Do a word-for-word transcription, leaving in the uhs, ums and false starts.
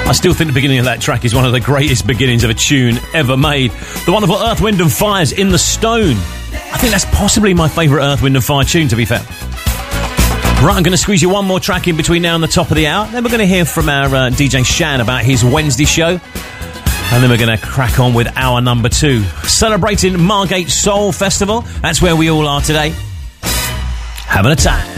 I still think the beginning of that track is one of the greatest beginnings of a tune ever made. The wonderful Earth, Wind and Fire's In the Stone. I think that's possibly my favourite Earth, Wind and Fire tune, to be fair. Right, I'm going to squeeze you one more track in between now and the top of the hour. Then we're going to hear from our uh, D J Shan about his Wednesday show. And then we're going to crack on with hour number two. Celebrating Margate Soul Festival. That's where we all are today. Having a time.